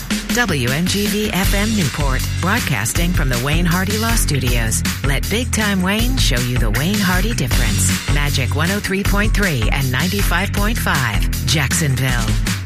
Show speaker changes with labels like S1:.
S1: WMGV FM Newport, broadcasting from the Wayne Hardy Law Studios. Let Big Time Wayne show you the Wayne Hardy difference. Magic 103.3 and 95.5, Jacksonville.